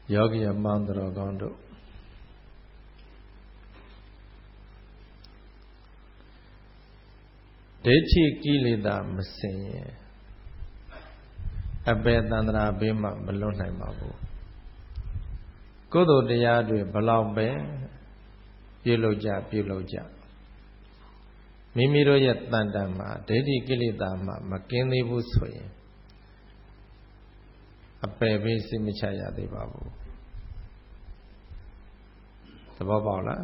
ယောဂီအမောင်းတော်ကောင်းတို့ဒိဋ္ဌိကိလေသာမစင်ရင်အပေတန္တရာဘေးမှမလွတ်နိုင်ပါဘူးကုသိုလ်တရားတွေဘလောက်ပဲပြုလုပ်ကြမိမိတို့ရဲ့တန်တန်မှာဒိဋ္ဌိကိလေသာမှမကင်းသေးဘူးဆိုရင်အပေဘေးစိတ်မချရသေးပါဘူးသဘောပေါက်လား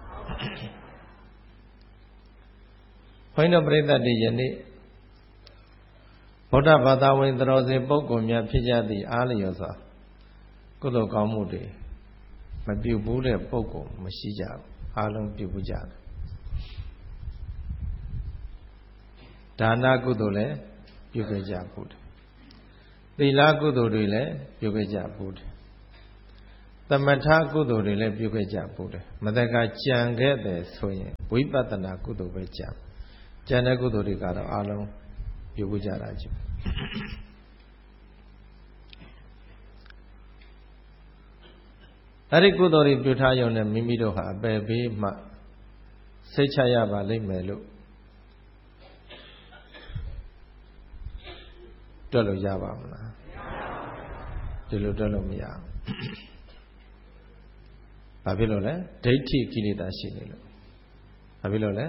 ဘုန်းတော်ပရိသတ်တွေယနေ့ဗုဒ္ဓဘာသာဝင်သတော်စင်ပုဂ္ဂိုလ်များဖြစ်ကြသည့်အားလျော်စွာကုသိုလ်ကောင်းမှုတွေမပြုဘူးတဲ့ပုဂ္ဂိုလ်မရှိကြဘူးအားလုံးပြုဘူးကြတယ်ဒါနကုသိုလ်လည်းပြုခဲ့ကြဘူးတယ်သီလကုသိုလ်တွေလည်းပြုခဲ့ကြဘူးတယ်သမထကုသိုလ်တွေလည်းပြုခဲ့ကြဘူးတယ်မတကကြံခဲ့တယ်ဆိုရင်ဝိပဿနာကုသိုလ်ပဲကြံတဲ့ကုသိုလ်တွေကတော့အားလုံးပြုဘူးကြတာကြည့်အဲ့ဒီကုသိုလ်တွေပြုထားရုံနဲ့မိမိတို့ဟာအပယ်ဘေးမှစိတ်ချရပါလိမ့်မယ်လို့တွက်လို့ရပါမလားဒီလိုတွက်လို့မရဘူးဘာဖြစ်လို့လဲဒိဋ္ဌိကိလေသာရှိနေလို့ဘာဖြစ်လို့လဲ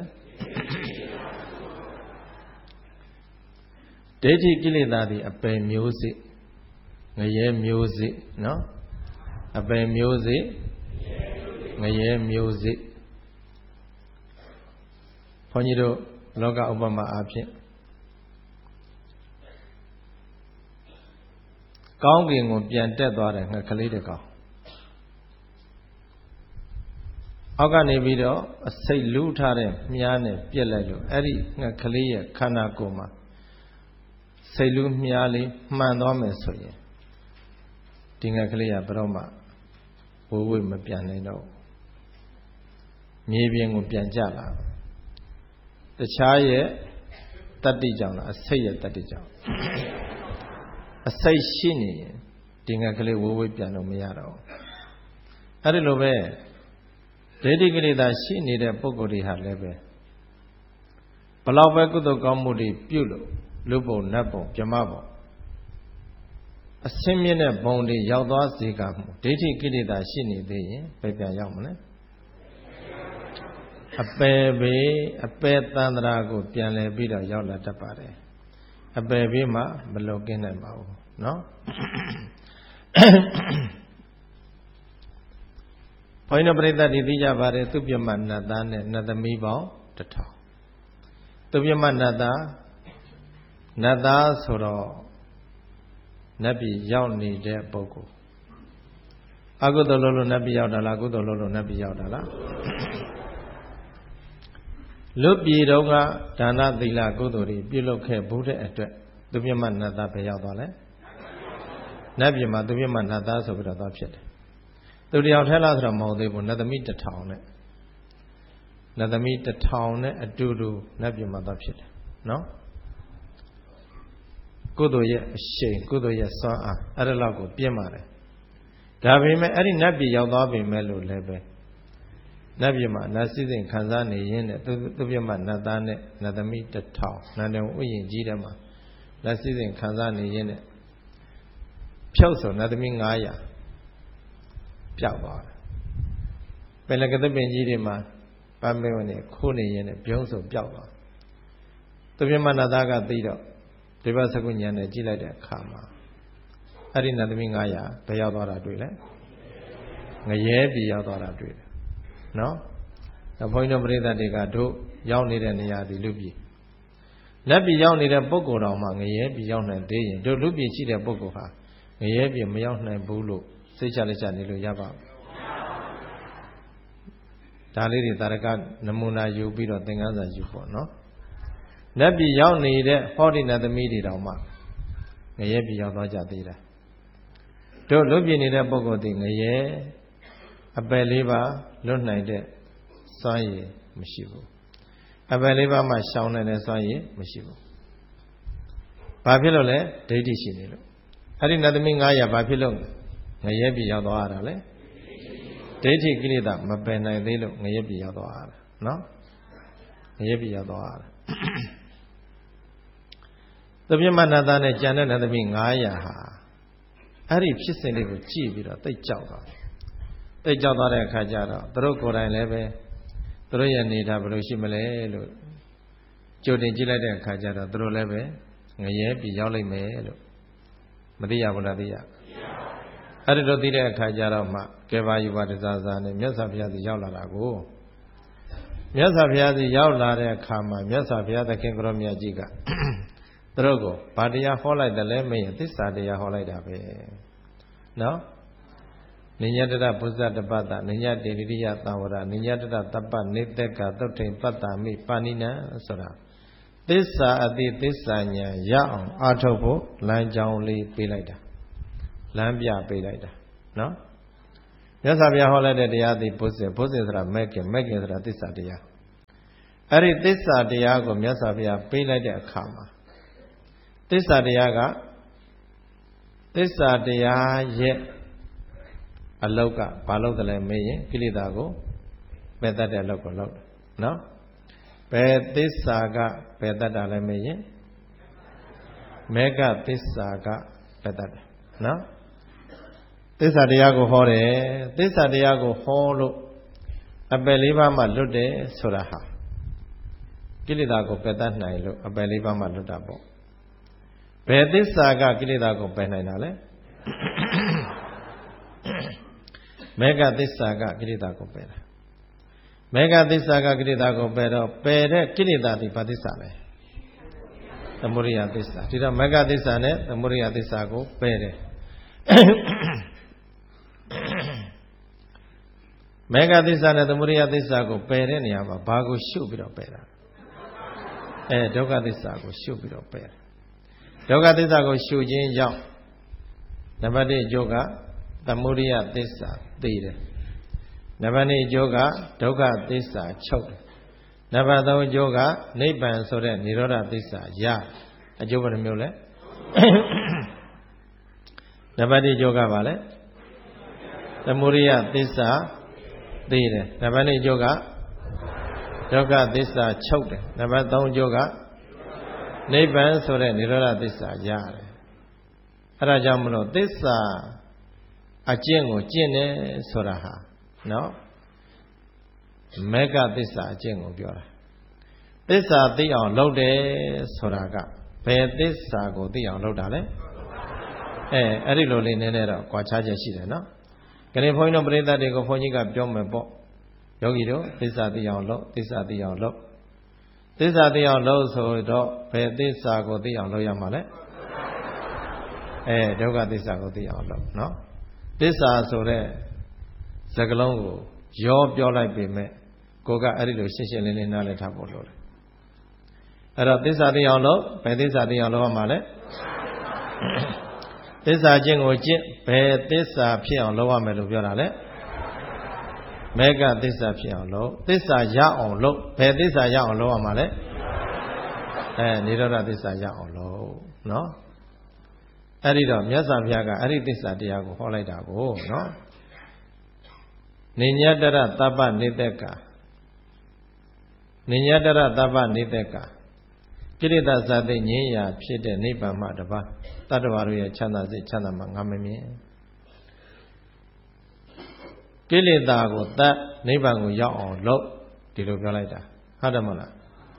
ဒိဋ္ဌိကိလေသာတွေအပယ်မျိုးစေ့ငရဲမျိုးစေ့နော်အပယ်မျိုးစေ့ငရဲမျိုးစေ့ဘုန်းကြီးတို့လောကဥပမာအားဖြင့်ကောင်းကင်ကိုပြန်တက်သွားတဲ့ငှက်ကလေးတစ်ကောင်အောက်ကနေပြီးတော့အစိတ်လူးထားတဲ့မြားနဲ့ပြက်လိုက်လို့အဲ့ဒီငှက်ကလေးရဲ့ခန္ဓာကိုယ်မှာစိတ်လူးမြားလေးမှန်သွားမယ်ဆိုရင်ဒီငှက်ကလေးကဘယ်တော့မှဝိမပြန်နိုင်တော့မြေပြင်ကိုပြန်ကြလာတခြားရဲ့တတ္တိကြောင့်လားအစိတ်ရဲ့တတ္တိကြောင့်အစိတ်ရှိနေရင်ဒီငှက်ကလေးဝိပြန်တော့မရတော့အဲ့ဒီလိုပဲဒိဋ္ဌိကိလေသာရှိနေတဲ့ပုဂ္ဂိုလ်တွေဟာလည်းပဲဘလောက်ပဲကုသိုလ်ကောင်းမှုတွေပြုလို့လူဘုံနတ်ဘုံပြမဘုံအစင်းမြင့်တဲ့ဘုံတွေရောက်သွားစေကမှုဒိဋ္ဌိကိလေသာရှိနေသေးရင်ဘယ်ပြန်ရောက်မလဲအပယ်ဘေးအပယ်တန္တရာကိုပြန်လဲပြီးတော့ရောက်လာတတ်ပါတယ်အပယ်ဘေးမှမလွတ်ကင်းနိုင်ပါဘူးเนาะဘုန်းကြီးတို့ပရိသတ်တွေသိကြပါတယ်သူပြမနတ်သားနဲ့နတ်သမီးပေါင်း1000သူပြမနတ်သားဆိုတော့နတ်ပြည်ရောက်နေတဲ့ပုဂ္ဂိုလ်အကုသိုလ်လို့နတ်ပြည်ရောက်တာလားကုသိုလ်လို့နတ်ပြည်ရောက်တာလားလွတ်ပြည်တော့ကဒါနသီလကုသိုလ်တွေပြုလုပ်ခဲ့ဘူးတဲ့အတွက်သူပြမနတ်သားပဲရောက်သွားလဲနတ်ပြည်မှာသူပြမနတ်သားဆိုပြီးတော့သွားဖြစ်တယ်သူတယောက်ထဲလားဆိုတော့မဟုတ်သေးဘူးနတ်သမီး1000နဲ့နတ်သမီး1000နဲ့အတူတူနတ်ပြည်မှာသွားဖြစ်တယ်နော်ကုသိုလ်ရဲ့အရှိန်ကုသိုလ်ရဲ့စွမ်းအားအဲ့ဒါလောက်ကိုပြင်းပါတယ်ဒါပေမဲ့အဲ့ဒီနတ်ပြည်ရောက်သွားပြီမဲ့လို့လည်းပဲနတ်ပြည်မှာနတ်စည်းစိမ်ခံစားနေရင်းနဲ့သူပြမနတ်သားနဲ့နတ်သမီး1000နန္ဒံဥယျာဉ်ကြီးထဲမှာနတ်စည်းစိမ်ခံစားနေရင်းနဲ့ဖြုတ်ဆိုနတ်သမီး900ပျောက်သွားတယ်ပင်လကသပင်ကြီးတွေမှာပန်းမင်းဝင်နေခိုးနေရင်းနဲ့ပြုံးဆိုပျောက်သွားသူပြမနတ်သားကသိတော့ဒီဘက်စကုညံနဲ့ကြည့်လိုက်တဲ့အခါမှာအဲ့ဒီနတ်သမီး900ဘယ်ရောက်သွားတာတွေ့လဲငရဲပြည်ရောက်သွားတာတွေ့တယ်နော်ဘုန်းကြီးတို့ပရိသတ်တွေကတို့ရောက်နေတဲ့နေရာဒီလူပြည်လက်ပြည်ရောက်နေတဲ့ပုဂ္ဂိုလ်တော်မှငရဲပြည်ရောက်နိုင်သေးရင်တို့လူပြည်ရှိတဲ့ပုဂ္ဂိုလ်ဟာငရဲပြည်မရောက်နိုင်ဘူးလို့စိတ်ချလက်ချနေလို့ရပါ့ဒါလေးတွေတာရကနမူနာယူပြီးတော့သင်္ကန်းစာယူပေါ့နော်လက်ပြည်ရောက်နေတဲ့ဟောဒီနတ်သမီးတွေတောင်မှငရဲပြည်ရောက်သွားကြသေးတယ်တို့လူပြည်နေတဲ့ပုဂ္ဂိုလ်ဒီငရဲအပယ်လေးပါလွတ်နိုင်တဲ့စွမ်းရည်မရှိဘူးအပယ်လေးပါးမှရှောင်နိုင်တဲ့စွမ်းရည်မရှိဘူးဘာဖြစ်လို့လဲဒိဋ္ဌိရှိနေလို့အဲ့ဒီနတ်သမီး900ဘာဖြစ်လို့ငရဲပြည်ရောက်သွားတာလေဒိဋ္ဌိကိလေသာမပယ်နိုင်သေးလို့ငရဲပြည်ရောက်သွားတာနော်ငရဲပြည်ရောက်သွားတာသဗ္ဗမနတနဲ့ကျန်တဲ့နတ်သမီး900ဟာအဲ့ဒီဖြစ်စဉ်လေးကိုကြည့်ပြီးတော့သိကြောက်သွားသိကြောက်သွားတဲ့အခါကျတော့သူတို့ကိုယ်တိုင်လည်းပဲသူတို့ရဲ့နေတာဘယ်လိုရှိမလဲလို့ကြိုတင်ကြည့်လိုက်တဲ့အခါကျတော့သူတို့လည်းပဲငရဲပြည်ရောက်လိမ့်မယ်လို့မသိရဘူးလားသိရအဲ့ဒီတော့သိတဲ့အခါကျတော့မှကဲပါယူပါတစားစားနဲ့မြတ်စွာဘုရားစီရောက်လာတာကိုမြတ်စွာဘုရားစီရောက်လာတဲ့အခါမှာမြတ်စွာဘုရားသခင်ကိုရောမြတ်ကြီးကသူတို့ကိုဗာတရားဟောလိုက်တယ်လဲမင်းသစ္စာတရားဟောလိုက်တာပဲနော်နိညတရဘုဇ္ဇတပတ္တနိညတေရိယသံဝရနိညတရတပ္ပနေတက္ကသုတ်ထိန်ပတ္တာမိပါဏိနံဆိုတာသစ္စာအတိသစ္စာဉာဏ်ရအောင်အားထုတ်ဖို့လမ်းကြောင်းလေးပေးလိုက်တာလမ်းပြပေးလိုက်တာနော်မြတ်စွာဘုရားဟောလိုက်တဲ့တရားသည်ဘုဇ္ဇင်ဆိုတာမဲ့ခင်ဆိုတာသစ္စာတရားအဲ့ဒီသစ္စာတရားကိုမြတ်စွာဘုရားပေးလိုက်တဲ့အခါမှာသစ္စာတရားကသစ္စာတရားရဲ့အလောက်ကဘာလို့တလဲမေးရင်ကိလေသာကိုပယ်တတ်တဲ့အလုပ်ကိုလုပ်တယ်နော်ဘယ်သစ္စာကပယ်တတ်တာလဲမေးရင်မေဃသစ္စာကပယ်တတ်တယ်နော်သစ္စာတရားကိုဟောတယ်သစ္စာတရားကိုဟောလို့အပယ်လေးပါးမှလွတ်တယ်ဆိုတာဟာကိလေသာကိုပယ်တတ်နိုင်လို့အပယ်လေးပါးမှလွတ်တာပေါ့ဘယ်သစ္စာကကိလေသာကိုပယ်နိုင်တာလဲမေဃသစ္စာကကိလေသာကိုပယ်တာမေဃသစ္စာကကိလေသာကိုပယ်တော့ပယ်တဲ့ကိလေသာဒီဘာသစ္စာလဲသမုဒိယသစ္စာဒီတော့မေဃသစ္စာနဲ့သမုဒိယသစ္စာကိုပယ်တယ်မေဃသစ္စာနဲ့သမုဒိယသစ္စာကိုပယ်တဲ့နေရာမှာဘာကိုရှုပ်ပြီးတော့ပယ်တာဒုက္ခသစ္စာကိုရှုပ်ပြီးတော့ပယ်တယ်ဒုက္ခသစ္စာကိုရှုခြင်းကြောင့်နံပါတ်1အကျိုးကသမုဒိယသစ္စာသိတယ်နံပါတ်2အကျိုးကဒုက္ခသစ္စာချုပ်တယ်နံပါတ်3အကျိုးကနိဗ္ဗာန်ဆိုတဲ့និရောဓသစ္စာရအကျိုးဘယ်နှမျိုးလဲနံပါတ်1အကျိုးကဘာလဲသမုဒိယသစ္စာသိတယ်နံပါတ်2အကျိုးကဒုက္ခသစ္စာချုပ်တယ်နံပါတ်3အကျိုးကနိဗ္ဗာန်ဆိုတဲ့និရောဓသစ္စာရတယ်အဲဒါကြောင့်မလို့သစ္စာအကျင့်ကိုကျင့်တယ်ဆိုတာဟာနော်မေဃသစ္စာအကျင့်ကိုပြောတာသစ္စာသိအောင်လုပ်တယ်ဆိုတာကဘယ်သစ္စာကိုသိအောင်လုပ်တာလဲအဲ့ဒီလိုလေးနည်းနည်းတော့ကြွားခြားချက်ရှိတယ်နော်ခဏဘုန်းကြီးတို့ပရိသတ်တွေကိုဘုန်းကြီးကပြောမယ်ပေါ့ယောဂီတို့သစ္စာသိအောင်လုပ်သစ္စာသိအောင်လုပ်သစ္စာသိအောင်လုပ်ဆိုတော့ဘယ်သစ္စာကိုသိအောင်လုပ်ရမှာလဲဒုက္ခသစ္စာကိုသိအောင်လုပ်နော်သစ္စာဆိုတဲ့စကားလုံးကိုရောပြောလိုက်ပေမဲ့ကိုကအဲ့ဒီလိုရှင်းရှင်းလင်းလင်းနားလည်ထားဖို့လိုတယ်အဲ့တော့သစ္စာသိအောင်လုပ်ဘယ်သစ္စာသိအောင်လုပ်ရမှာလဲသစ္စာချင်းကိုကျင့်ဘယ်သစ္စာဖြစ်အောင်လုပ်ရမယ်လို့ပြောတာလဲမေဃသစ္စာဖြစ်အောင်လုပ်သစ္စာရအောင်လုပ်ဘယ်သစ္စာရအောင်လုပ်ရမှာလဲនិရောဓသစ္စာရအောင်လုပ်နော်အဲ့ဒီတော့မြတ်စွာဘုရားကအဲ့ဒီသစ္စာတရားကိုဟောလိုက်တာကိုနော်နိညတရတပ္ပနေတက္ကနိညတရတပ္ပနေတက္ကကိရိတဇာတိငြိမ်းရာဖြစ်တဲ့နိဗ္ဗာန်မှတပါးတတ္တဝါတို့ရဲ့ချမ်းသာစိတ်ချမ်းသာမှငါမမြင်ကိလေသာကိုတတ်နိဗ္ဗာန်ကိုရောက်အောင်လုပ်ဒီလိုပြောလိုက်တာဟုတ်တယ်မဟုတ်လား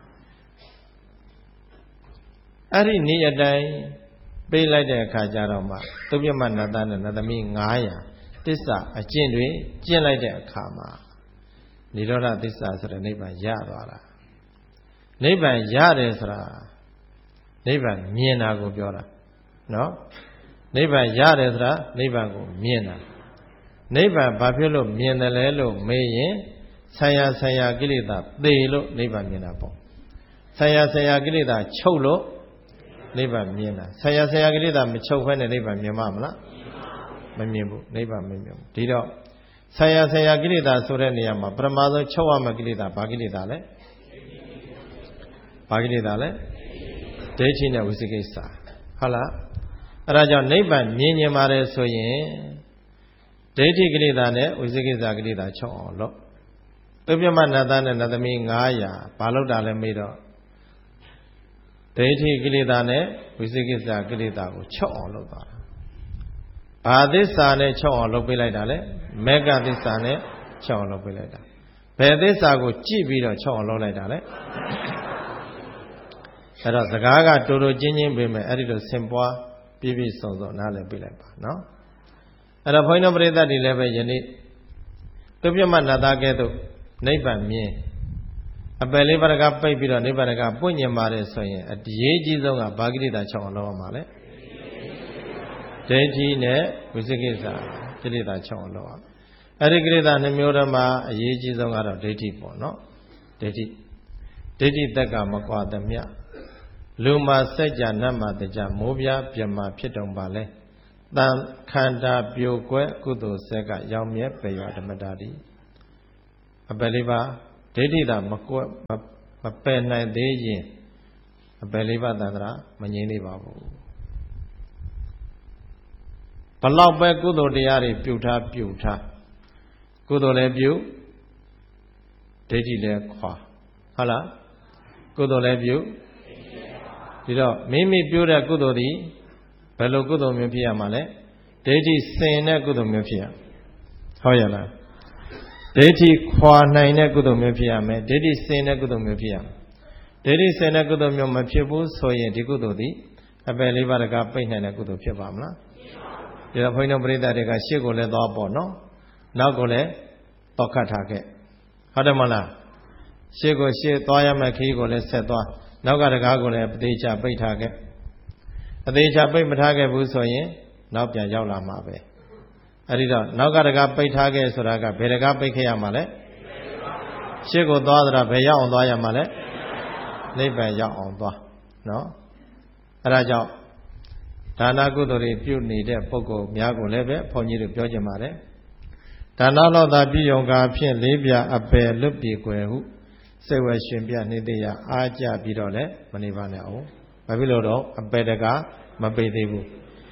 အဲ့ဒီနေ့အတိုင်းပေးလိုက်တဲ့အခါကျတော့မှသုပြမနတ္တနဲ့နတ်သမီး900သစ္စာအကျင့်တွေကျင့်လိုက်တဲ့အခါမှာនិရောဓသစ္စာဆိုတဲ့နိဗ္ဗာန်ရသွားတာနိဗ္ဗာန်ရတယ်ဆိုတာနိဗ္ဗာန်မြင်တာကိုပြောတာနော်နိဗ္ဗာန်ရတယ်ဆိုတာနိဗ္ဗာန်ကိုမြင်တာနိဗ္ဗာန်ဘာဖြစ်လို့မြင်တယ်လဲလို့မေးရင်ဆံရကိလေသာသေလို့နိဗ္ဗာန်မြင်တာပေါ့ဆံရကိလေသာချုပ်လို့နိဗ္ဗာန်မြင်တာဆံရကိလေသာမချုပ်ဘဲနဲ့နိဗ္ဗာန်မြင်မှာမလားမမြင်ဘူးနိဗ္ဗာန်မမြင်ဘူးဒီတော့ဆံရကိလေသာဆိုတဲ့နေရာမှာပရမဆုံးချုပ်ရမယ့်ကိလေသာဘာကိလေသာလဲဘာကိလေသာလဲဒိဋ္ဌိနဲ့ဝိသိကိစ္စဟုတ်လားအဲ့ဒါကြောင့်နိဗ္ဗာန်မြင်ပါတယ်ဆိုရင်ဒိဋ္ဌိကိလေသာနဲ့ဝိသိကိစ္စကိလေသာချုပ်အောင်လို့သုပြမနတ္တနဲ့နတသမီး900ဘာလို့တာလဲမေးတော့ဒိဋ္ဌိကိလေသာနဲ့ဝိသိကိစ္စကိလေသာကိုချုပ်အောင်လုပ်သွားတာဘာသစ္စာနဲ့ချုပ်အောင်လုပ်ပေးလိုက်တာလဲမေဃသစ္စာနဲ့ချုပ်အောင်လုပ်ပေးလိုက်တာဘယ်သစ္စာကိုကြည့်ပြီးတော့ချုပ်အောင်လုပ်လိုက်တာလဲအဲ့တော့စကားကတူတူချင်းချင်းပြင်မယ်အဲ့ဒီလိုဆင်ပွားပြည့်ပြည့်စုံစုံနားလည်ပြလိုက်ပါနော်အဲ့တော့ဘုန်းတော်ပရိသတ်တွေလည်းပဲယနေ့သုပြမနတ္တကဲ့သို့နိဗ္ဗာန်မြင်အပယ်လေးပါးကပိတ်ပြီးတော့နိဗ္ဗာန်ကပွင့်ညင်ပါတယ်ဆိုရင်အရေးကြီးဆုံးကဘာကိလေသာချုပ်အောင်လုပ်ရမှာလဲဒိဋ္ဌိနဲ့ဝိသိကိစ္စကိလေသာချုပ်အောင်လုပ်ရအဲ့ဒီကိလေသာနှမျိုးတည်းမှာအရေးကြီးဆုံးကတော့ဒိဋ္ဌိပေါ့နော်ဒိဋ္ဌိတက်ကမကွာသမျှလူမှာစัจ जा နတ်မှာတကြမိုးပြပြမဖြစ်တုံပါလဲတန်ခန္ဓာပြိုကွဲကုသိုလ်ဆက်ကရောင်မြဲပေရဓမ္မတာတိအပယ်လေးပါဒိဋ္ဌိသာမပယ်နိုင်သေးရင်အပယ်လေးပါသန္တရာမငြိမ်းသေးပါဘူးဘလောက်ပဲကုသိုလ်တရားတွေပြုထားကုသိုလ်လည်းပြုဒိဋ္ဌိလည်းခွာဟုတ်လားကုသိုလ်လည်းပြုဒီတော့မိမိပြုတဲ့ကုသိုလ်ဒီဘယ်လိုကုသိုလ်မျိုးဖြစ်ရမှာလဲဒိဋ္ဌိစင်တဲ့ကုသိုလ်မျိုးဖြစ်ရဟုတ်ရလားဒိဋ္ဌိခွာနိုင်တဲ့ကုသိုလ်မျိုးဖြစ်ရမယ်ဒိဋ္ဌိစင်တဲ့ကုသိုလ်မျိုးဖြစ်ရမယ်ဒိဋ္ဌိစင်တဲ့ကုသိုလ်မျိုးမဖြစ်ဘူးဆိုရင်ဒီကုသိုလ်ဒီအပယ်လေးပါးကပိတ်နိုင်တဲ့ကုသိုလ်ဖြစ်ပါမလားဒီတော့ဘုန်းတော်ပရိသတ်တွေကရှေ့ကိုလည်းသွားပေါ့နော်နောက်ကိုလည်းတောက်ခတ်ထားခဲ့ဟုတ်တယ်မလားရှေ့သွားရမယ့်ခရီးကိုလည်းဆက်သွားနောက်ကတကားကိုလည်းအသေးချပိတ်ထားခဲ့အသေးချပိတ်မထားခဲ့ဘူးဆိုရင်နောက်ပြန်ရောက်လာမှာပဲအဲ့ဒီတော့နောက်ကတကားပိတ်ထားခဲ့ဆိုတာကဘယ်တကားပိတ်ခဲ့ရမှာလဲရှေ့ကိုသွားတာဘယ်ရောက်အောင်သွားရမှာလဲနိဗ္ဗာန်ရောက်အောင်သွားနော်အဲ့ဒါကြောင့်ဒါနကုသိုလ်တွေပြုနေတဲ့ပုဂ္ဂိုလ်များကိုလည်းပဲဘုန်းကြီးတို့ပြောကြပါတယ်ဒါနလောက်သာပြုယုံကာဖြင့်လေးပြအပယ်လွတ်ပြေကွယ်ဟုစိတ်ဝဲရှင်ပြနေသေးရအားကြပြီးတော့လည်းမနေပါနဲ့အောင်ဘာဖြစ်လို့တော့အပယ်တကားမပိတ်သေးဘူး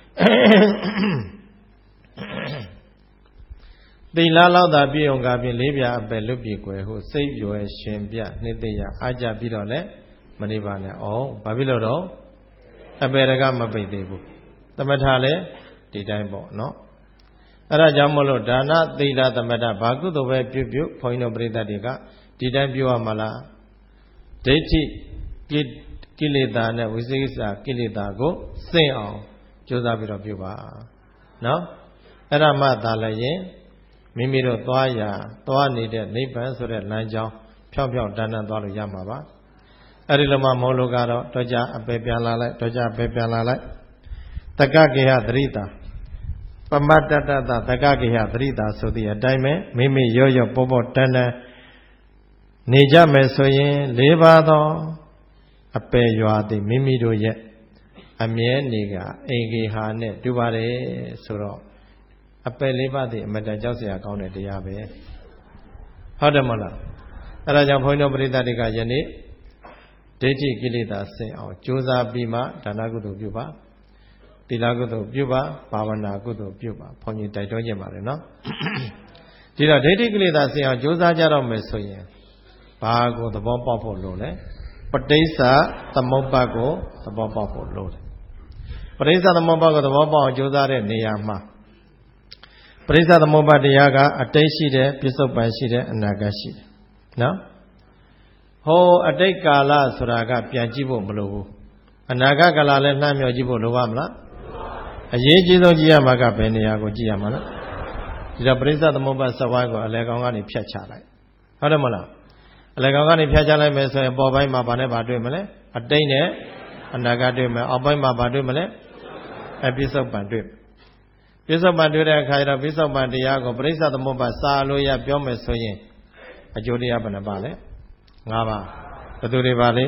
သီလလောက်သာပြုယုံကာဖြင့်လေးပြအပယ်လွတ်ပြေကွယ်ဟုစိတ်ဝဲရှင်ပြနေသေးရအားကြပြီးတော့လည်းမနေပါနဲ့အောင်ဘာဖြစ်လို့တော့အပယ်တကားမပိတ်သေးဘူးသမထလည်းဒီတိုင်းပေါ့နော်အဲ့ဒါကြောင့်မလို့ဒါနသီလသမထဘာကုသိုလ်ပဲပြုဘုန်းကြီးတို့ပရိသတ်တွေကဒီတိုင်းပြုရမှာလားဒိဋ္ဌိကိလေသာနဲ့ဝိသိကိစ္စကိလေသာကိုစင့်အောင်ကြိုးစားပြီးတော့ပြုပါနော်အဲ့ဒါမှသာလည်းရင်မိမိတို့သွားနေတဲ့နိဗ္ဗာန်ဆိုတဲ့လမ်းကြောင်းဖြောင်းတန်းသွားလို့ရမှာပါအဲ့ဒီလိုမှမဟုတ်လို့ကတော့တော့ကြအပေပြန်လာလိုက်တော့ကြအပေပြန်လာလိုက်တက္ကကေဟသရိတာပမတ္တတတတက္ကကေဟသရိတာဆိုတဲ့အတိုင်းပဲမိမိရောပေါ်တန်းနေကြမယ်ဆိုရင်၄ပါးသောအပယ်ရွာသည်မိမိတို့ရဲ့အမြဲနေကအင်္ဂေဟာနဲ့တူပါတယ်ဆိုတော့အပယ်၄ပါးသည်အမတန်ကြောက်စရာကောင်းတဲ့တရားပဲဟုတ်တယ်မဟုတ်လားအဲဒါကြောင့်ဘုန်းတော်ပရိသတ်တွေကယနေ့ဒိဋ္ဌိကိလေသာဆင်အောင်ကြိုးစားပြီးမှဒါနကုသိုလ်ပြုပါသီလကုသိုလ်ပြုပါဘာဝနာကုသိုလ်ပြုပါဘုန်းကြီးတိုက်တွန်းကြပါတယ်နော်ဒီတော့ဒိဋ္ဌိကိလေသာဆင်အောင်ကြိုးစားကြတော့မယ်ဆိုရင်ဘာကိုသဘောပေါက်ဖို့လိုလဲပဋိစ္စသမုပ္ပါကိုသဘောပေါက်ဖို့လိုတယ်ပဋိစ္စသမုပ္ပါကိုသဘောပေါက်အောင်ကြိုးစားတဲ့နေရာမှာပဋိစ္စသမုပ္ပါတရားကအတိတ်ရှိတယ်ပြစ္ဆုတ်ပန်ရှိတယ်အနာဂတ်ရှိတယ်နော်ဟိုအတိတ်ကာလဆိုတာကပြန်ကြည့်ဖို့မလိုဘူးအနာဂတ်ကာလလည်းနှမ်းမြော်ကြည့်ဖို့လိုပါမလားအရေးကြီးဆုံးကြည့်ရမှာကဘယ်နေရာကိုကြည့်ရမှာလဲဒီတော့ပရိစ္ဆသမုပ္ပါစဝိုင်းကိုအလယ်ကောင်ကနေဖြတ်ချလိုက်ဟုတ်တယ်မလားအလယ်ကောင်ကနေဖြတ်ချလိုက်မယ်ဆိုရင်ပေါ်ပိုင်းမှာဘာနဲ့ဘာတွေ့မလဲအတိတ်နဲ့အနာဂတ်တွေ့မယ်အောက်ပိုင်းမှာဘာတွေ့မလဲပြစ္ဆုတ်ပန်တွေ့ပြစ္ဆုတ်ပန်တွေ့တဲ့အခါကျတော့ပြစ္ဆုတ်ပန်တရားကိုပရိစ္ဆသမုပ္ပါစာလို့ရပြောမယ်ဆိုရင်အကျိုးတရားဘယ်နှပါလဲ၅ပါးဘယ်သူတွေပါလဲ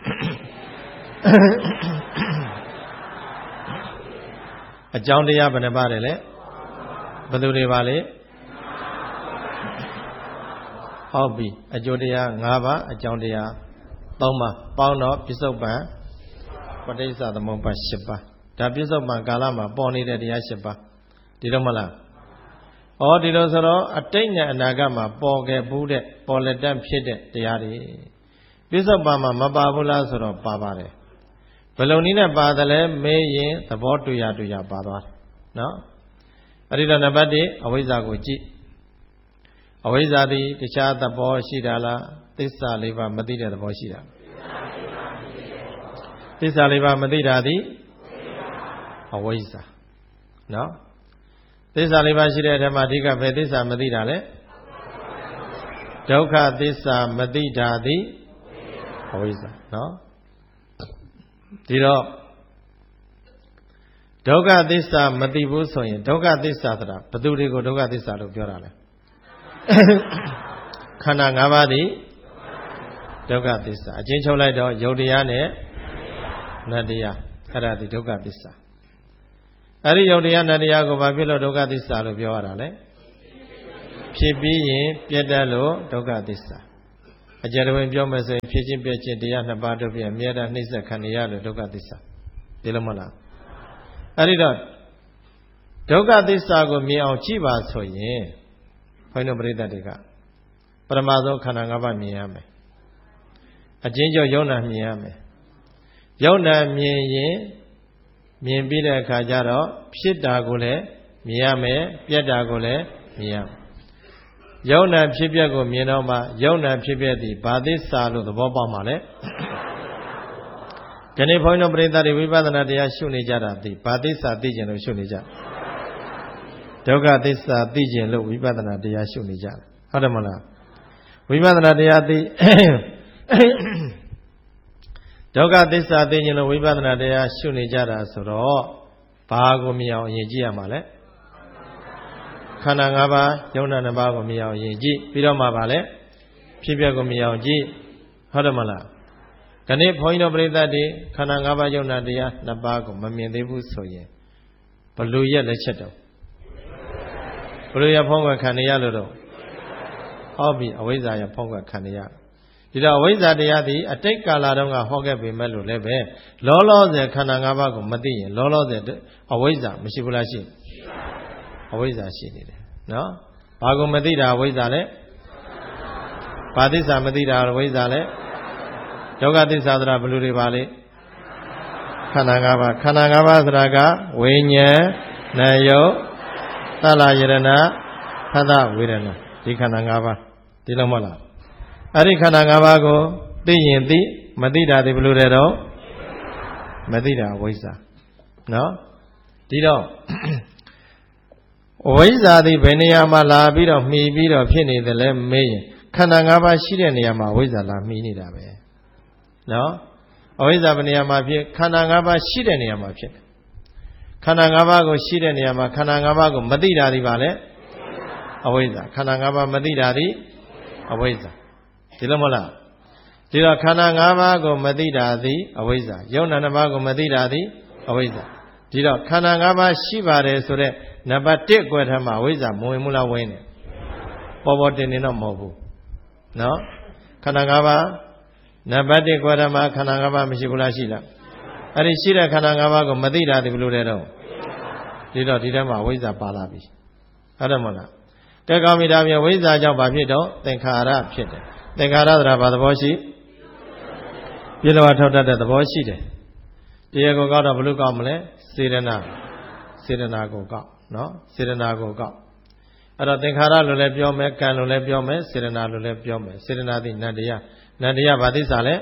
အကြောင်းတရားဘယ်နှပါလဲဘယ်သူတွေပါလဲဟုတ်ပြီအကျိုးတရား၅ပါးအကြောင်းတရား၃ပါးပေါင်းတော့ပြစ္ဆုတ်ပန်ပဋိစ္စသမုပ္ပါ၈ပါးဒါပြစ္ဆုတ်ပန်ကာလမှာပေါ်နေတဲ့တရား၈ပါးဒီတော့မလားဒီလိုဆိုတော့အတိတ်နဲ့အနာဂတ်မှာပေါ်ခဲ့ဘူးတဲ့ပေါ်လက်တတ်ဖြစ်တဲ့တရားတွေပိဿပါမှာမပါဘူးလားဆိုတော့ပါပါတယ်ဘယ်လိုနည်းနဲ့ပါတယ်လဲမေးရင်သဘောတူရပါသွားတယ်နော်အဲ့ဒီတော့နံပါတ်1အဝိဇ္ဇာကိုကြည့်အဝိဇ္ဇာသည်တခြားသဘောရှိတာလားသစ္စာလေးပါးမသိတဲ့သဘောရှိတာသစ္စာလေးပါးမသိတာသည်အဝိဇ္ဇာနော်သစ္စာလေးပါးရှိတဲ့အထက်မှာအဓိကပဲသစ္စာမသိတာလဲဒုက္ခသစ္စာမသိတာသည်အဝိဇ္ဇာနော်ဒီတော့ဒုက္ခသစ္စာမသိဘူးဆိုရင်ဒုက္ခသစ္စာဆိုတာဘယ်သူတွေကိုဒုက္ခသစ္စာလို့ပြောတာလဲခန္ဓာ၅ပါးသည်ဒုက္ခသစ္စာအချင်းချုပ်လိုက်တော့ယုတ်တရားနဲ့နတ္တရားအဲ့ဒါဒီဒုက္ခသစ္စာအဲ့ဒီယုတ်တရားနတ္တရားကိုဘာဖြစ်လို့ဒုက္ခသစ္စာလို့ပြောရတာလဲဖြစ်ပြီးရင်ပြတ်တတ်လို့ဒုက္ခသစ္စာအကြံဝင်ပြောမယ်ဆိုရင်ဖြစ်ချင်းပြည့်ချင်းတရားနှစ်ပါးတို့ပြည့်အမြဲတမ်းနှိမ့်ဆက်ခံရလို့ဒုက္ခသစ္စာဒီလိုမဟုတ်လားအဲ့ဒီတော့ဒုက္ခသစ္စာကိုမြင်အောင်ကြည့်ပါဆိုရင်ဘုန်းတော်ပရိသတ်တွေကပရမသောခန္ဓာ၅ပါးမြင်ရမယ်အချင်းကျော်ယုံနာမြင်ရမယ်ယုံနာမြင်ရင်မြင်ပြီးတဲ့အခါကျတော့ဖြစ်တာကိုလည်းမြင်ရမယ်ပြက်တာကိုလည်းမြင်ရမယ်ယုံနာဖြစ်ပြက်ကိုမြင်တော့မှယုံနာဖြစ်ပြက်သည်ဘာသစ္စာလို့သဘောပေါက်မှာလဲဒီနေ့ဘုန်းတော်ပရိသတ်တွေဝိပဿနာတရားရှုနေကြတာဒီဘာသစ္စာသိကျင်လို့ရှုနေကြဒုက္ခသစ္စာသိကျင်လို့ဝိပဿနာတရားရှုနေကြတယ်ဟုတ်တယ်မလားဝိပဿနာတရားသိဒုက္ခသစ္စာသိကျင်လို့ဝိပဿနာတရားရှုနေကြတာဆိုတော့ဘာကိုမြင်အောင်အရင်ကြည့်ရမှာလဲခန္ဓာ၅ပါးယုံနာ၅ပါးကိုမြင်အောင်အရင်ကြည့်ပြီးတော့မှပါလဲဖြစ်ပျက်ကိုမြင်အောင်ကြည့်ဟုတ်တယ်မလားဒီနေ့ဘုန်းကြီးတို့ပရိသတ်တွေခန္ဓာ၅ပါးယုံနာတရား၂ပါးကိုမမြင်သေးဘူးဆိုရင်ဘလူရဲ့လက်ချက်တော့ဘလူရဲ့ဖုံးကွယ်ခံရလို့တော့ဟောပြီအဝိဇ္ဇာရဲ့ဖုံးကွယ်ခံရဒီတော့အဝိဇ္ဇာတရားသည်အတိတ်ကာလတုန်းကဟောခဲ့ပေမဲ့လို့လည်းပဲလောလောဆယ်ခန္ဓာ၅ပါးကိုမသိရင်လောလောဆယ်အဝိဇ္ဇာမရှိဘူးလားရှိအဝိဇ္ဇာရှိနေတယ်နော်ဘာကိုမသိတာအဝိဇ္ဇာလဲဘာသစ္စာမသိတာအဝိဇ္ဇာလဲဒုက္ခသစ္စာဆိုတာဘယ်လိုတွေပါလဲခန္ဓာ၅ပါးခန္ဓာ၅ပါးဆိုတာကဝိညာဉ်နာယုတ်သလယရဏဖသဝေဒနာဒီခန္ဓာ၅ပါးဒီလိုမဟုတ်လားအဲ့ဒီခန္ဓာ၅ပါးကိုသိရင်သိမသိတာဒီဘယ်လိုလဲတော့မသိတာအဝိဇ္ဇာနော်ဒီတော့အဝိဇ္ဇာသည်ဘယ်နေရာမှာလာပြီးတော့မှီပြီးတော့ဖြစ်နေတယ်လဲမေးရင်ခန္ဓာ၅ပါးရှိတဲ့နေရာမှာအဝိဇ္ဇာလာမှီနေတာပဲနော်အဝိဇ္ဇာဘယ်နေရာမှာဖြစ်ခန္ဓာ၅ပါးရှိတဲ့နေရာမှာဖြစ်တယ်ခန္ဓာ၅ပါးကိုရှိတဲ့နေရာမှာခန္ဓာ၅ပါးကိုမသိတာဒီပါလဲအဝိဇ္ဇာခန္ဓာ၅ပါးမသိတာဒီအဝိဇ္ဇာဒီလိုမဟုတ်လားဒီတော့ခန္ဓာ၅ပါးကိုမသိတာသည်အဝိဇ္ဇာယုံနာ၅ပါးကိုမသိတာသည်အဝိဇ္ဇာဒီတော့ခန္ဓာ၅ပါးရှိပါတယ်ဆိုတဲ့နံပါတ်1ကွယ်ထဲမှာအဝိဇ္ဇာမဝင်ဘူးလားဝင်တယ်ပေါ်ပေါ်တင်နေတော့မဟုတ်ဘူးနော်ခန္ဓာ၅ပါးနံပါတ်1ကွယ်ထဲမှာခန္ဓာ၅ပါးမရှိဘူးလားရှိလားအဲ့ဒီရှိတဲ့ခန္ဓာ၅ပါးကိုမသိတာဒီဘယ်လိုလဲတော့ဒီတော့ဒီထဲမှာအဝိဇ္ဇာပါလာပြီဟုတ်တယ်မဟုတ်လားကဲကောင်းပြီဒါပြန်ဝိဇ္ဇာကြောင့်ဘာဖြစ်တော့သင်္ခါရဖြစ်တယ်သင်္ခါရဆိုတာဘာသဘောရှိပြလောထောက်တတ်တဲ့သဘောရှိတယ်တရားကိုကောက်တော့ဘယ်လိုကောက်မလဲစေတနာကိုကောက်နော်စေတနာကိုကောက်အဲ့တော့သင်္ခါရလို့လည်းပြောမယ်ကံလို့လည်းပြောမယ်စေတနာလို့လည်းပြောမယ်စေတနာသည်နတ္တရားဘာသစ္စာလဲ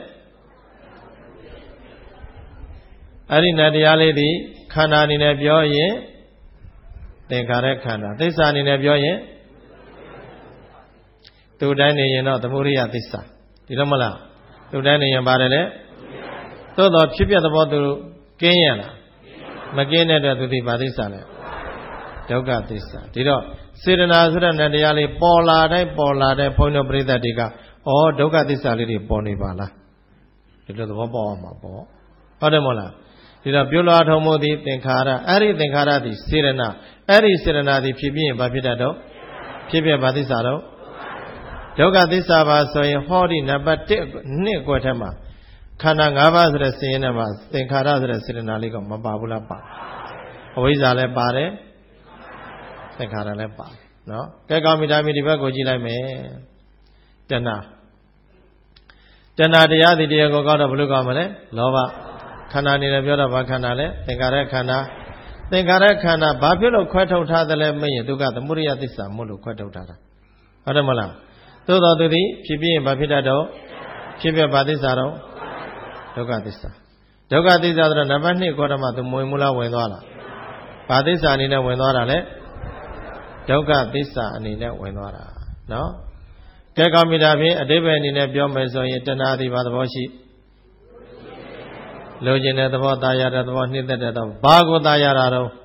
အဲ့ဒီနတ္တရားလေးသည်ခန္ဓာအနေနဲ့ပြောရင်သင်္ခါရခန္ဓာသစ္စာအနေနဲ့ပြောရင်သူတိုင်းနေရင်တော့သမုဒိယသစ္စာဒီလိုမလားသူတိုင်းနေရင်ပါတယ်လေသို့တော့ဖြစ်ပြသဘောသူကင်းရလားမကင်းတဲ့အတွက်သူဒီဘာသစ္စာလဲဒုက္ခသစ္စာဒီတော့စေတနာဆိုတဲ့နတရားလေးပေါ်လာတဲ့ဘုန်းတော်ပရိသတ်တွေကဒုက္ခသစ္စာလေးတွေပေါ်နေပါလားဒီလိုသဘောပေါက်အောင်မှာပေါ့ဟုတ်တယ်မဟုတ်လားဒီတော့ပြုလွားထုံမှုသည်သင်္ခါရအဲ့ဒီသင်္ခါရသည်စေတနာအဲ့ဒီစေတနာသည်ဖြစ်ပြီးရင်ဘာဖြစ်တတ်တော့ဖြစ်ပြဘာသစ္စာတော့ဒုက္ခသစ္စာပါဆိုရင်ဟောဒီနံပါတ်1ကွက်ထဲမှာခန္ဓာ၅ပါးဆိုတဲ့စိတ်ရင်းထဲမှာသင်္ခါရဆိုတဲ့စေတနာလေးကမပါဘူးလားပါအဝိဇ္ဇာလည်းပါတယ်သင်္ခါရလည်းပါတယ်နော်ကဲကောင်းပြီဒါမျိုးဒီဘက်ကိုကြည့်လိုက်မယ်တဏှာတရားဒီတရားကိုကောက်တော့ဘယ်လိုကောက်မလဲလောဘခန္ဓာနေတယ်ပြောတော့ဘာခန္ဓာလဲသင်္ခါရခန္ဓာဘာဖြစ်လို့ခွဲထုတ်ထားသလဲမင်းရင်ဒုက္ခသမုဒယသစ္စာမို့လို့ခွဲထုတ်ထားတာဟုတ်တယ်မလားသို့တော်သူသည်ဖြစ်ပြီးရင်ဘာဖြစ်တတ်တော့ဖြစ်ပြဘာသစ္စာတော့ဒုက္ခသစ္စာဆိုတော့နံပါတ်2ခေါ်တော့မှသူမဝင်မူလားဝင်သွားလားဘာသစ္စာအနေနဲ့ဝင်သွားတာလဲဒုက္ခသစ္စာအနေနဲ့ဝင်သွားတာနော်ကဲကောင်းပြီဒါဖြင့်အတိပ္ပယ်အနေနဲ့ပြောမယ်ဆိုရင်တဏှာသည်ဘာသဘောရှိလိုချင်တဲ့သဘောတာယာတဲ့သဘောနှိမ့်သက်တဲ့သဘောဘာကိုတာယာတာတော့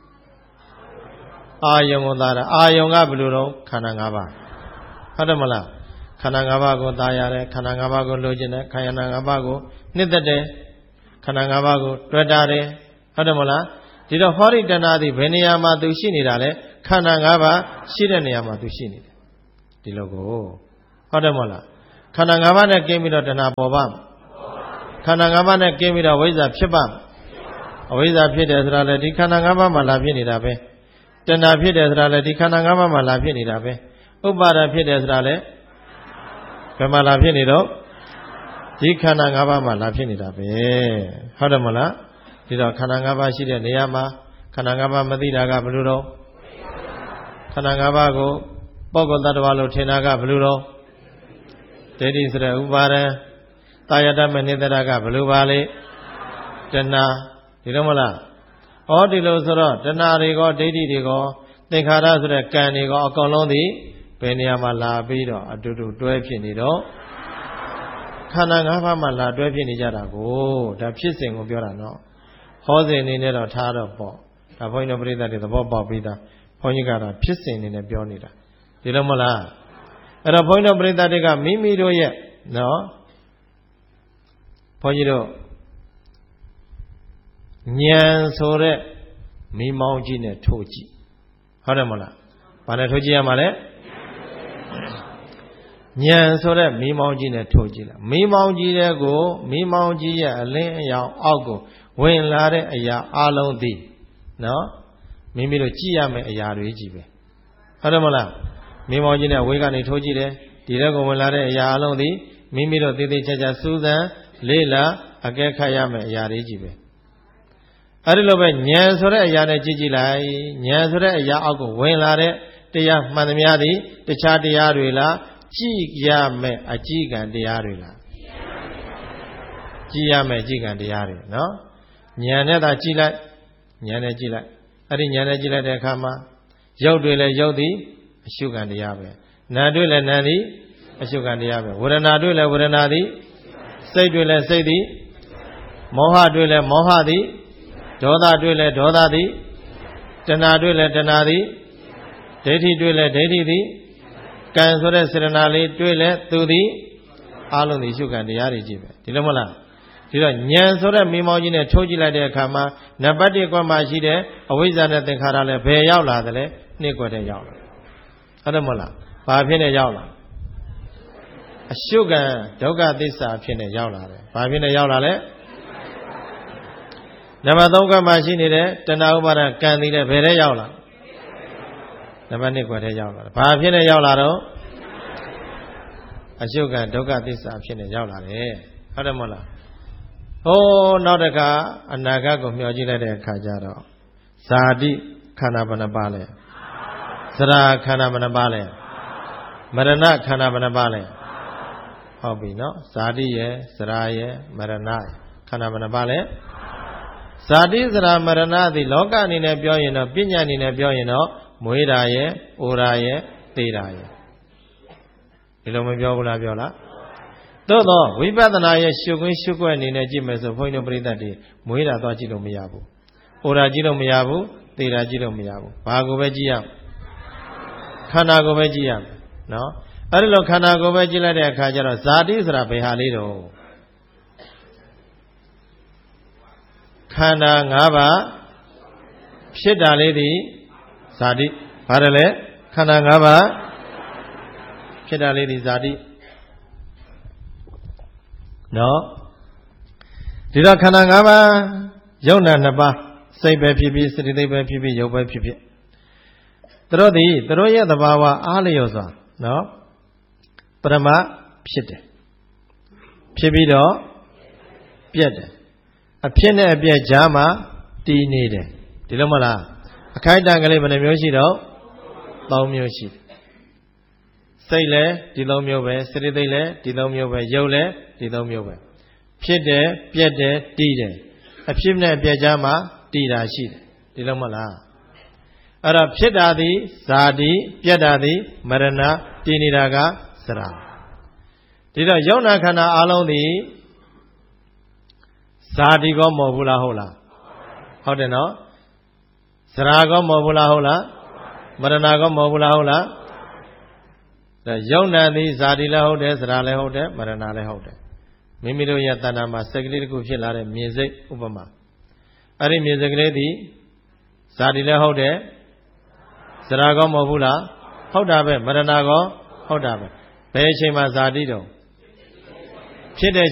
အာယုံကိုတာတာအာယုံကဘယ်လိုတော့ခန္ဓာ၅ပါးဟုတ်တယ်မလားခန္ဓာ၅ပါးကိုတာယာတယ်ခန္ဓာ၅ပါးကိုလိုချင်တယ်ခန္ဓာ၅ပါးကိုနှိမ့်သက်တယ်ခန္ဓာ၅ပါးကိုတွေ့တာတယ်ဟုတ်တယ်မလားဒီတော့ဟောရိတဏှာသည်ဘယ်နေရာမှာသူရှိနေတာလဲခန္ဓာ၅ပါးရှိတဲ့နေရာမှာသူရှိနေတယ်ဒီလိုကိုဟုတ်တယ်မလားခန္ဓာ၅ပါးနဲ့ကင်းပြီးတော့တဏှာပေါ်ပါခန္ဓာ၅ပါးနဲ့ကင်းပြီးတော့ဝိဇ္ဇာဖြစ်ပါအဝိဇ္ဇာဖြစ်တယ်ဆိုတာလေဒီခန္ဓာ၅ပါးမှာလာဖြစ်နေတာပဲတဏှာဖြစ်တယ်ဆိုတာလေဒီခန္ဓာ၅ပါးမှာလာဖြစ်နေတာပဲဥပါဒဖြစ်တယ်ဆိုတာလေဘယ်မှာလာဖြစ်နေတော့ဒီခန္ဓာ၅ပါးမှာလာဖြစ်နေတာပဲဟုတ်တယ်မလားဒီတော့ခန္ဓာ၅ပါးရှိတဲ့နေရာမှာခန္ဓာ၅ပါးမသိတာကဘယ်လိုတော့ခန္ဓာ၅ပါးကိုပုဂ္ဂိုလ်တ attva လို့ထင်တာကဘယ်လိုတော့ဒိဋ္ဌိဆိုတဲ့ဥပါဒံတာယတမနိတရကဘယ်လိုပါလဲတဏှာဒီလိုမလားဩဒီလိုဆိုတော့တဏှာတွေကောဒိဋ္ဌိတွေကောသင်္ခါရဆိုတဲ့ကံတွေကောအကုန်လုံးဒီဘယ်နေရာမှာလာပြီးတော့အတူတူတွဲဖြစ်နေတော့ခန္ဓာ၅ပါးမှာလာတွဲဖြစ်နေကြတာကိုဒါဖြစ်စဉ်ကိုပြောတာနော်ဟောစဉ်အနေနဲ့တော့ထားတော့ပေါ့ဒါဘုန်းကြီးတို့ပရိသတ်တွေသဘောပေါက်ပြီးသားဘုန်းကြီးကတော့ဖြစ်စဉ်အနေနဲ့ပြောနေတာဒီလိုမလားအဲ့တော့ဘုန်းကြီးတို့ပရိသတ်တွေကမိမိတို့ရဲ့နော်ဘုန်းကြီးတို့ဉာဏ်ဆိုတဲ့မိမောင်းကြီးနဲ့ထိုးကြည့်ဟုတ်တယ်မလားဘာနဲ့ထိုးကြည့်ရမှာလဲဉာဏ်ဆိုတဲ့မိမောင်းကြီးနဲ့ထိုးကြည့်လိုက်မိမောင်းကြီးတဲ့ကိုမိမောင်းကြီးရဲ့အလင်းအယောင်အောက်ကိုဝင်လာတဲ့အရာအလုံးသည်နော်မိမိတို့ကြည့်ရမယ့်အရာတွေကြီးပဲဟုတ်တယ်မလားမိမောင်းကြီးနဲ့ဝေးကနေထိုးကြည့်တယ်ဒီတဲ့ကိုဝင်လာတဲ့အရာအလုံးသည်မိမိတို့သေသေးချာချာစူးစမ်းလေးလာအကဲခတ်ရမယ့်အရာတွေကြီးပဲအဲ့ဒီလိုပဲဉာဏ်ဆိုတဲ့အရာနဲ့ကြည့်ကြည့်လိုက်ဉာဏ်ဆိုတဲ့အရာအောက်ကိုဝင်လာတဲ့တရားမှန်သမျှသည်တခြားတရားတွေလားကြည့်ရမယ့်အကြည့်ကံတရားတွေလားကြည့်ရမယ့်အကြည့်ကံတရားတွေနော်ဉာဏ်နဲ့သာကြည့်လိုက်ဉာဏ်နဲ့ကြည့်လိုက်အဲ့ဒီဉာဏ်နဲ့ကြည့်လိုက်တဲ့အခါမှာရုပ်တွေလည်းရုပ်သည်အရှုကံတရားပဲနာတွေလည်းနာသည်အရှုကံတရားပဲဝေဒနာတွေလည်းဝေဒနာသည်စိတ်တွေလည်းစိတ်သည်မောဟတွေလည်းမောဟသည်ဒေါသတွေလည်းဒေါသသည်တဏှာတွေလည်းတဏှာသည်ဒိဋ္ဌိတွေလည်းဒိဋ္ဌိသည်ကံဆိုတဲ့စေတနာလေးတွေလည်းသူသည်အလုံးသည်ရှုကံတရားတွေကြည့်ပဲဒီလိုမလားဒီတော့ဉာဏ်ဆိုတဲ့မိမောင်းကြီးနဲ့ထိုးကြည့်လိုက်တဲ့အခါမှာနံပါတ်1ကွက်မှာရှိတဲ့အဝိဇ္ဇာနဲ့သင်္ခါရလည်းဘယ်ရောက်လာသလဲ2ကွက်တည်းရောက်လာဟုတ်တယ်မဟုတ်လားဘာဖြစ်နေရောက်လာအရှုကံဒုက္ခသစ္စာဖြစ်နေရောက်လာတယ်ဘာဖြစ်နေရောက်လာလဲနံပါတ်3ကွက်မှာရှိနေတဲ့တဏှာဥပါဒကံသည်လည်းဘယ်ထဲရောက်လာနံပါတ်2ကွက်ထဲရောက်လာတယ်ဘာဖြစ်နေရောက်လာတော့အရှုကံဒုက္ခသစ္စာဖြစ်နေရောက်လာတယ်ဟုတ်တယ်မဟုတ်လားဟိုးနောက်တစ်ခါအနာဂတ်ကိုမျှော်ကြည့်လိုက်တဲ့အခါကျတော့ဇာတိခန္ဓာဘယ်နှပါလဲသရခန္ဓာဘယ်နှပါလဲမရဏခန္ဓာဘယ်နှပါလဲဟုတ်ပြီနော်ဇာတိရဲ့သရရဲ့မရဏခန္ဓာဘယ်နှပါလဲဇာတိသရမရဏသည်လောကအနေနဲ့ပြောရင်တော့ပညာအနေနဲ့ပြောရင်တော့မွေးတာရဲ့အိုတာရဲ့သေတာရဲ့ဒီလိုမပြောဘူးလားပြောလားသို့တော့ဝိပဿနာရဲ့ရှုခွင်းရှုွက်အနေနဲ့ကြည့်မယ်ဆိုဘုန်းကြီးတို့ပရိသတ်တွေမွေးတာသွားကြည့်လို့မရဘူး။အိုတာကြည့်လို့မရဘူး။သေတာကြည့်လို့မရဘူး။ဘာကိုပဲကြည့်ရမလဲ။ခန္ဓာကိုပဲကြည့်ရမယ်နော်။အဲဒီလိုခန္ဓာကိုပဲကြည့်လိုက်တဲ့အခါကျတော့ဇာတိဆိုတာဘယ်ဟာလေးတော့ခန္ဓာ၅ပါးဖြစ်တာလေးသည်ဇာတိဘာတယ်လဲခန္ဓာ၅ပါးဖြစ်တာလေးသည်ဇာတိနော်ဒီတော့ခန္ဓာ၅ပါးယုံနာ2ပါးစိတ်ပဲဖြစ်ဖြစ်စတိသိပဲဖြစ်ဖြစ်ရုပ်ပဲဖြစ်ဖြစ်တို့သည်တို့ရဲ့သဘာဝအားလျော်စွာနော်ပရမဖြစ်တယ်ဖြစ်ပြီးတော့ပြက်တယ်အဖြစ်နဲ့အပြက်ကြားမှာတည်နေတယ်ဒီလိုမလားအခိုက်အတန့်ကလေးဘယ်နှမျိုးရှိတော့3မျိုးရှိတယ်စိတ်လည်းဒီ3မျိုးပဲစရိတ်လည်းဒီ3မျိုးပဲရုပ်လည်းဒီ3မျိုးပဲဖြစ်တယ်ပြက်တယ်တည်တယ်အဖြစ်နဲ့အပြက်ကြားမှာတည်တာရှိတယ်ဒီလိုမလားအဲ့တော့ဖြစ်တာသည်ဇာတိပြက်တာသည်မရဏတည်နေတာကစရာဒီတော့ယုံနာခန္ဓာအလုံးသည်ဇာတိကောမဟုတ်ဘူးလားဟုတ်လားဟုတ်တယ်နော်စရာကောမဟုတ်ဘူးလားဟုတ်လားမရဏကောမဟုတ်ဘူးလားဟုတ်လားဒါယုံနာသည်ဇာတိလည်းဟုတ်တယ်စရာလည်းဟုတ်တယ်မရဏလည်းဟုတ်တယ်မိမိတို့ရဲ့တဏ္ဍာမှာစက်ကလေးတစ်ခုဖြစ်လာတဲ့မြင်စိတ်ဥပမာအဲ့ဒီမြင်စိတ်ကလေးသည်ဇာတိလည်းဟုတ်တယ်စရာကောမဟုတ်ဘူးလားဟုတ်တာပဲမရဏကောဟုတ်တာပဲဘယ်အချိန်မှာဇာတိတော့ဖြစ်တဲ့